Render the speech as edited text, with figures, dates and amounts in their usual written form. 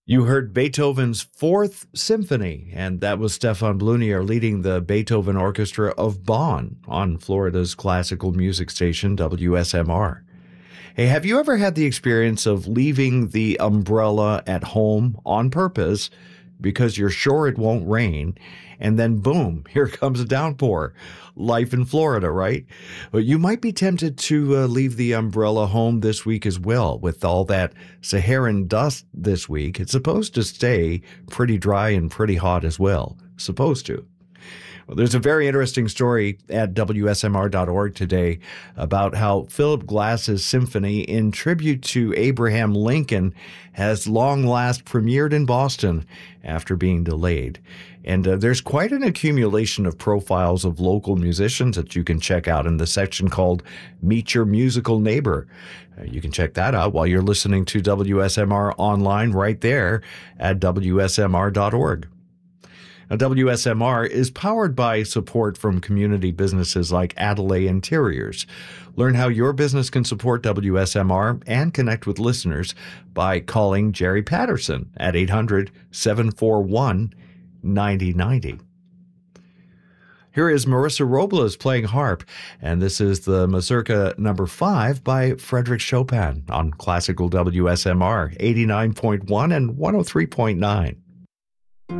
You heard Beethoven's Fourth Symphony, and that was Stefan Blunier leading the Beethoven Orchestra of Bonn on Florida's classical music station, WSMR. Hey, have you ever had the experience of leaving the umbrella at home on purpose because you're sure it won't rain, and then boom, here comes a downpour? Life in Florida, right? But you might be tempted to leave the umbrella home this week as well. With all that Saharan dust this week, it's supposed to stay pretty dry and pretty hot as well. Supposed to. Well, there's a very interesting story at WSMR.org today about how Philip Glass's symphony in tribute to Abraham Lincoln has long last premiered in Boston after being delayed. And there's quite an accumulation of profiles of local musicians that you can check out in the section called Meet Your Musical Neighbor. You can check that out while you're listening to WSMR online right there at WSMR.org. Now, WSMR is powered by support from community businesses like Adelaide Interiors. Learn how your business can support WSMR and connect with listeners by calling Jerry Patterson at 800-741-9090. Here is Marissa Robles playing harp, and this is the Mazurka No. 5 by Frédéric Chopin on Classical WSMR 89.1 and 103.9.